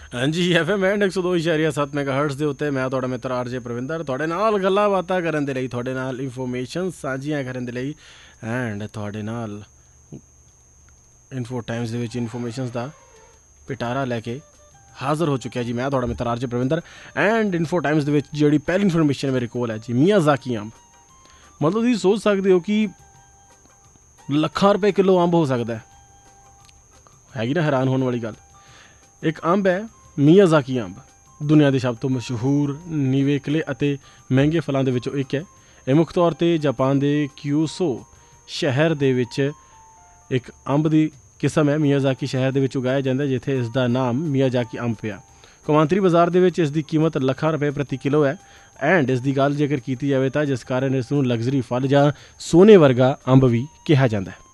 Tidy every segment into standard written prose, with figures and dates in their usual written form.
हाँ जी, FM and 102.7 ਮੈਗਾਹਰਟਜ਼ ਦੇ ਉੱਤੇ ਮੈਂ ਤੁਹਾਡਾ ਮਿੱਤਰ ਆਰਜੇ ਪ੍ਰਵਿੰਦਰ ਤੁਹਾਡੇ ਨਾਲ ਗੱਲਾਂ ਬਾਤਾਂ ਕਰਨ ਦੇ ਲਈ, ਤੁਹਾਡੇ ਨਾਲ ਇਨਫੋਰਮੇਸ਼ਨ ਸਾਂਝੀਆਂ ਕਰਨ ਦੇ ਲਈ ਐਂਡ ਤੁਹਾਡੇ ਨਾਲ ਇਨਫੋ ਟਾਈਮਸ ਦੇ ਵਿੱਚ ਇਨਫੋਰਮੇਸ਼ਨਸ ਦਾ ਪਿਟਾਰਾ ਲੈ ਕੇ ਹਾਜ਼ਰ ਹੋ ਚੁੱਕਿਆ ਜੀ। ਮੈਂ ਤੁਹਾਡਾ ਮਿੱਤਰ ਆਰਜੇ ਪ੍ਰਵਿੰਦਰ ਐਂਡ ਇਨਫੋ ਟਾਈਮਸ ਦੇ ਵਿੱਚ ਜਿਹੜੀ ਪਹਿਲੀ ਇਨਫੋਰਮੇਸ਼ਨ ਮੇਰੇ ਕੋਲ ਹੈ ਜੀ, ਮੀਆਜ਼ਾਕੀ ਅੰਬ। ਮਤਲਬ ਤੁਸੀਂ ਸੋਚ ਸਕਦੇ ਹੋ ਕਿ ਲੱਖਾਂ ਰੁਪਏ ਕਿਲੋ ਅੰਬ ਹੋ ਸਕਦਾ ਹੈਗੀ ਨਾ ਹੈਰਾਨ ਹੋਣ ਵਾਲੀ ਗੱਲ। ਇੱਕ ਅੰਬ ਹੈ ਮੀਆਜ਼ਾਕੀ ਅੰਬ, ਦੁਨੀਆ ਦੇ ਸਭ ਤੋਂ ਮਸ਼ਹੂਰ ਨਿਵੇਕਲੇ ਅਤੇ ਮਹਿੰਗੇ ਫਲਾਂ ਦੇ ਵਿੱਚੋਂ ਇੱਕ ਹੈ। ਇਹ ਮੁੱਖ ਤੌਰ 'ਤੇ ਜਾਪਾਨ ਦੇ ਕਿਊਸੋ ਸ਼ਹਿਰ ਦੇ ਵਿੱਚ ਇੱਕ ਅੰਬ ਦੀ ਕਿਸਮ ਹੈ। ਮੀਆਜ਼ਾਕੀ ਸ਼ਹਿਰ ਦੇ ਵਿੱਚ ਉਗਾਇਆ ਜਾਂਦਾ, ਜਿੱਥੇ ਇਸ ਦਾ ਨਾਮ ਮੀਆਜ਼ਾਕੀ ਅੰਬ ਪਿਆ। ਕੌਮਾਂਤਰੀ ਬਾਜ਼ਾਰ ਦੇ ਵਿੱਚ ਇਸ ਦੀ ਕੀਮਤ ਲੱਖਾਂ ਰੁਪਏ ਪ੍ਰਤੀ ਕਿਲੋ ਹੈ। ਐਂਡ ਇਸ ਦੀ ਗੱਲ ਜੇਕਰ ਕੀਤੀ ਜਾਵੇ ਤਾਂ ਜਿਸ ਕਾਰਨ ਇਸ ਨੂੰ ਲਗਜ਼ਰੀ ਫਲ ਜਾਂ ਸੋਨੇ ਵਰਗਾ ਅੰਬ ਵੀ ਕਿਹਾ ਜਾਂਦਾ ਹੈ।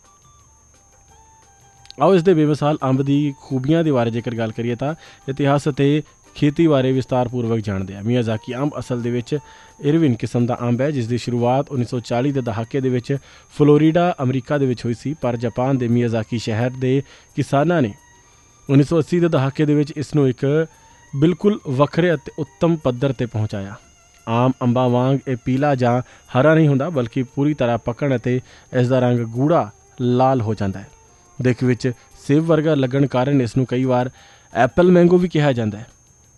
ਆਓ ਇਸ ਦੇ ਬੇਮਿਸਾਲ ਅੰਬ ਦੀ ਖੂਬੀਆਂ ਦੇ ਬਾਰੇ ਜੇਕਰ ਗੱਲ ਕਰੀਏ ਤਾਂ ਇਤਿਹਾਸ ਅਤੇ ਖੇਤੀ ਬਾਰੇ ਵਿਸਤਾਰਪੂਰਵਕ ਜਾਣਦੇ ਹਾਂ। ਮੀਆਜ਼ਾਕੀ ਅੰਬ ਅਸਲ ਦੇ ਵਿੱਚ ਇਰਵਿਨ ਕਿਸਮ ਦਾ ਅੰਬ ਹੈ, ਜਿਸ ਦੀ ਸ਼ੁਰੂਆਤ 1940 ਦੇ ਦਹਾਕੇ ਦੇ ਵਿੱਚ ਫਲੋਰੀਡਾ ਅਮਰੀਕਾ ਦੇ ਵਿੱਚ ਹੋਈ ਸੀ। ਪਰ ਜਾਪਾਨ ਦੇ ਮੀਆਜ਼ਾਕੀ ਸ਼ਹਿਰ ਦੇ ਕਿਸਾਨਾਂ ਨੇ 1980 ਦੇ ਦਹਾਕੇ ਦੇ ਵਿੱਚ ਇਸ ਨੂੰ ਇੱਕ ਬਿਲਕੁਲ ਵੱਖਰੇ ਅਤੇ ਉੱਤਮ ਪੱਧਰ 'ਤੇ ਪਹੁੰਚਾਇਆ। ਆਮ ਅੰਬਾਂ ਵਾਂਗ ਇਹ ਪੀਲਾ ਜਾਂ ਹਰਾ ਨਹੀਂ ਹੁੰਦਾ, ਬਲਕਿ ਪੂਰੀ ਤਰ੍ਹਾਂ ਪੱਕਣ ਅਤੇ ਇਸ ਦਾ ਰੰਗ ਗੂੜਾ ਲਾਲ ਹੋ ਜਾਂਦਾ ਹੈ। ਦਿੱਖ ਵਿੱਚ ਸੇਬ ਵਰਗਾ ਲੱਗਣ ਕਾਰਨ ਇਸ ਨੂੰ ਕਈ ਵਾਰ ਐਪਲ ਮੈਂਗੋ ਵੀ ਕਿਹਾ ਜਾਂਦਾ ਹੈ।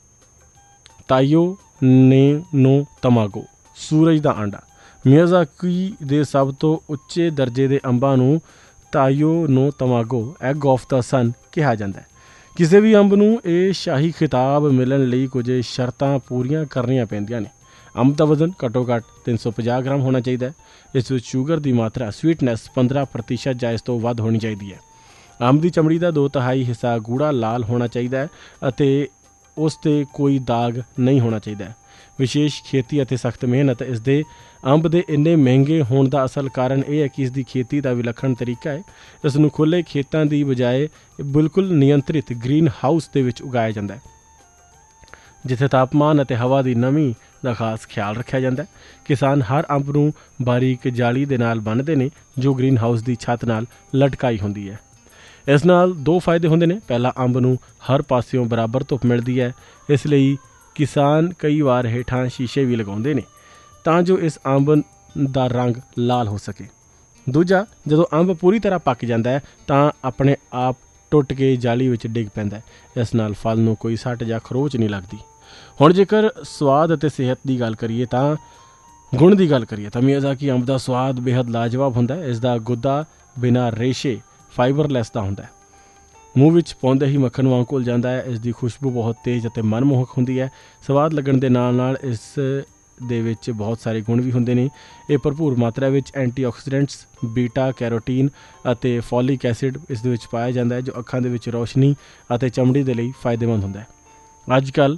ਤਾਈਓ ਨੇ ਨੋ ਤਮਾਗੋ, ਸੂਰਜ ਦਾ ਆਂਡਾ। ਮੀਆਜ਼ਾਕੀ ਦੇ ਸਭ ਤੋਂ ਉੱਚੇ ਦਰਜੇ ਦੇ ਅੰਬਾਂ ਨੂੰ ਤਾਈਓ ਨੋ ਤਮਾਗੋ, ਐਗ ਆਫ ਦਾ ਸਨ ਕਿਹਾ ਜਾਂਦਾ ਹੈ। ਕਿਸੇ ਵੀ ਅੰਬ ਨੂੰ ਇਹ ਸ਼ਾਹੀ ਖਿਤਾਬ ਮਿਲਣ ਲਈ ਕੁਝ ਸ਼ਰਤਾਂ ਪੂਰੀਆਂ ਕਰਨੀਆਂ ਪੈਂਦੀਆਂ ਨੇ। ਅੰਬ ਦਾ ਵਜ਼ਨ ਘੱਟੋ ਘੱਟ 350 ਗ੍ਰਾਮ ਹੋਣਾ ਚਾਹੀਦਾ ਹੈ। ਇਸ ਵਿੱਚ ਸ਼ੂਗਰ ਦੀ ਮਾਤਰਾ ਸਵੀਟਨੈਸ 15% ਜਾਂ ਇਸ ਤੋਂ ਵੱਧ ਹੋਣੀ ਚਾਹੀਦੀ ਹੈ। ਅੰਬ ਦੀ ਚਮੜੀ ਦਾ 2/3 ਹਿੱਸਾ ਗੂੜਾ ਲਾਲ ਹੋਣਾ ਚਾਹੀਦਾ ਹੈ ਅਤੇ ਉਸ 'ਤੇ ਕੋਈ ਦਾਗ ਨਹੀਂ ਹੋਣਾ ਚਾਹੀਦਾ ਹੈ। ਵਿਸ਼ੇਸ਼ ਖੇਤੀ ਅਤੇ ਸਖਤ ਮਿਹਨਤ ਇਸ ਦੇ ਅੰਬ ਦੇ ਇੰਨੇ ਮਹਿੰਗੇ ਹੋਣ ਦਾ ਅਸਲ ਕਾਰਨ ਇਹ ਹੈ ਕਿ ਇਸ ਦੀ ਖੇਤੀ ਦਾ ਵਿਲੱਖਣ ਤਰੀਕਾ ਹੈ। ਇਸ ਨੂੰ ਖੁੱਲ੍ਹੇ ਖੇਤਾਂ ਦੀ ਬਜਾਏ ਬਿਲਕੁਲ ਨਿਯੰਤਰਿਤ ਗ੍ਰੀਨ ਹਾਊਸ ਦੇ ਵਿੱਚ ਉਗਾਇਆ ਜਾਂਦਾ ਹੈ, ਜਿੱਥੇ ਤਾਪਮਾਨ ਅਤੇ ਹਵਾ ਦੀ ਨਮੀ ਦਾ ਖਾਸ ਖਿਆਲ ਰੱਖਿਆ ਜਾਂਦਾ ਹੈ। ਕਿਸਾਨ ਹਰ ਅੰਬ ਨੂੰ ਬਾਰੀਕ ਜਾਲੀ ਦੇ ਨਾਲ ਬੰਨ੍ਹਦੇ ਨੇ, ਜੋ ਗ੍ਰੀਨ ਹਾਊਸ ਦੀ ਛੱਤ ਨਾਲ ਲਟਕਾਈ ਹੁੰਦੀ ਹੈ। ਇਸ ਨਾਲ ਦੋ ਫਾਇਦੇ ਹੁੰਦੇ ਨੇ। ਪਹਿਲਾ, ਅੰਬ ਨੂੰ ਹਰ ਪਾਸਿਓਂ ਬਰਾਬਰ ਧੁੱਪ ਮਿਲਦੀ ਹੈ, ਇਸ ਲਈ ਕਿਸਾਨ ਕਈ ਵਾਰ ਹੇਠਾਂ ਸ਼ੀਸ਼ੇ ਵੀ ਲਗਾਉਂਦੇ ਨੇ ਤਾਂ ਜੋ ਇਸ ਅੰਬ ਦਾ ਰੰਗ ਲਾਲ ਹੋ ਸਕੇ। ਦੂਜਾ, ਜਦੋਂ ਅੰਬ ਪੂਰੀ ਤਰ੍ਹਾਂ ਪੱਕ ਜਾਂਦਾ ਹੈ ਤਾਂ ਆਪਣੇ ਆਪ ਟੁੱਟ ਕੇ ਜਾਲੀ ਵਿੱਚ ਡਿੱਗ ਪੈਂਦਾ ਹੈ। ਇਸ ਨਾਲ ਫਲ ਨੂੰ ਕੋਈ ਸੱਟ ਜਾਂ ਖਰੋਚ ਨਹੀਂ ਲੱਗਦੀ। ਹੁਣ ਜੇਕਰ ਸਵਾਦ ਅਤੇ ਸਿਹਤ ਦੀ ਗੱਲ ਕਰੀਏ ਤਾਂ ਗੁਣ ਦੀ ਗੱਲ ਕਰੀਏ ਤਾਂ ਮੀਆਜ਼ਾਕੀ ਅੰਬ ਦਾ ਸਵਾਦ ਬੇਹੱਦ ਲਾਜਵਾਬ ਹੁੰਦਾ ਹੈ। ਇਸ ਦਾ ਗੁੱਦਾ ਬਿਨਾਂ ਰੇਸ਼ੇ ਫਾਈਬਰਲੈਸ ਦਾ ਹੁੰਦਾ ਹੈ, ਮੂੰਹ ਵਿੱਚ ਪਾਉਂਦੇ ਹੀ ਮੱਖਣ ਵਾਂਗ ਘੁਲ ਜਾਂਦਾ ਹੈ। ਇਸ ਦੀ ਖੁਸ਼ਬੂ ਬਹੁਤ ਤੇਜ਼ ਅਤੇ ਮਨਮੋਹਕ ਹੁੰਦੀ ਹੈ। ਸਵਾਦ ਲੱਗਣ ਦੇ ਨਾਲ ਨਾਲ ਇਸ ਦੇ ਵਿੱਚ ਬਹੁਤ ਸਾਰੇ ਗੁਣ ਵੀ ਹੁੰਦੇ ਨੇ। ਇਹ ਭਰਪੂਰ ਮਾਤਰਾ ਵਿੱਚ ਐਂਟੀਆਕਸੀਡੈਂਟਸ, ਬੀਟਾ ਕੈਰੋਟੀਨ ਅਤੇ ਫੋਲਿਕ ਐਸਿਡ ਇਸ ਦੇ ਵਿੱਚ ਪਾਇਆ ਜਾਂਦਾ ਹੈ, ਜੋ ਅੱਖਾਂ ਦੇ ਵਿੱਚ ਰੋਸ਼ਨੀ ਅਤੇ ਚਮੜੀ ਦੇ ਲਈ ਫਾਇਦੇਮੰਦ ਹੁੰਦਾ ਹੈ। ਅੱਜ ਕੱਲ੍ਹ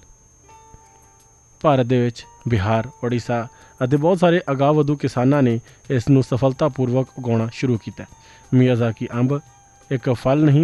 ਭਾਰਤ ਦੇ ਵਿੱਚ ਬਿਹਾਰ, ਉੜੀਸਾ ਅਤੇ ਬਹੁਤ ਸਾਰੇ ਅਗਾਂਹ ਵਧੂ ਕਿਸਾਨਾਂ ਨੇ ਇਸ ਨੂੰ ਸਫਲਤਾਪੂਰਵਕ ਉਗਾਉਣਾ ਸ਼ੁਰੂ ਕੀਤਾ। ਮੀਆਜ਼ਾਕੀ ਅੰਬ ਇੱਕ ਫਲ ਨਹੀਂ